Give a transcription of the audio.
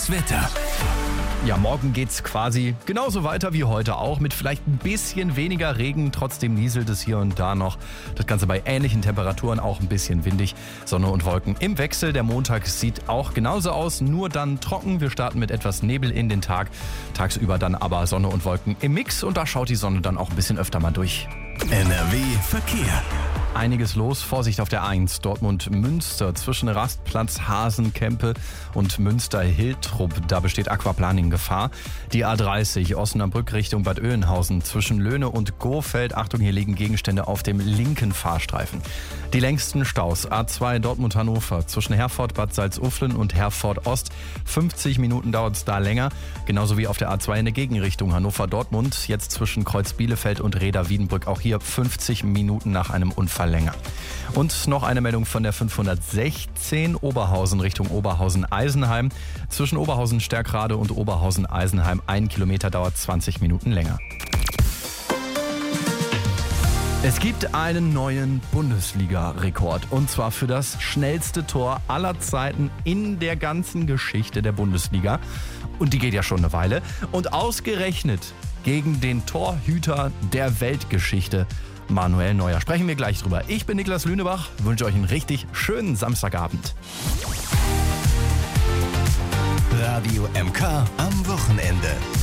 Das Wetter. Ja, morgen geht's quasi genauso weiter wie heute auch, mit vielleicht ein bisschen weniger Regen. Trotzdem nieselt es hier und da noch. Das Ganze bei ähnlichen Temperaturen, auch ein bisschen windig. Sonne und Wolken im Wechsel. Der Montag sieht auch genauso aus, nur dann trocken. Wir starten mit etwas Nebel in den Tag. Tagsüber dann aber Sonne und Wolken im Mix und da schaut die Sonne dann auch ein bisschen öfter mal durch. NRW Verkehr. Einiges los. Vorsicht auf der 1. Dortmund-Münster zwischen Rastplatz Hasenkempe und Münster-Hiltrup. Da besteht Aquaplaning-Gefahr. Die A30 Osnabrück Richtung Bad Oeynhausen zwischen Löhne und Gohfeld. Achtung, hier liegen Gegenstände auf dem linken Fahrstreifen. Die längsten Staus. A2 Dortmund-Hannover zwischen Herford, Bad Salzuflen und Herford-Ost. 50 Minuten dauert es da länger. Genauso wie auf der A2 in der Gegenrichtung Hannover-Dortmund. Jetzt zwischen Kreuz Bielefeld und Reda-Wiedenbrück. Auch hier 50 Minuten nach einem Unfall länger. Und noch eine Meldung von der 516 Oberhausen Richtung Oberhausen-Eisenheim. Zwischen Oberhausen-Stärkrade und Oberhausen-Eisenheim 1 Kilometer dauert 20 Minuten länger. Es gibt einen neuen Bundesliga-Rekord und zwar für das schnellste Tor aller Zeiten in der ganzen Geschichte der Bundesliga. Und die geht ja schon eine Weile. Und ausgerechnet gegen den Torhüter der Weltgeschichte, Manuel Neuer. Sprechen wir gleich drüber. Ich bin Niklas Lünebach, wünsche euch einen richtig schönen Samstagabend. Radio MK am Wochenende.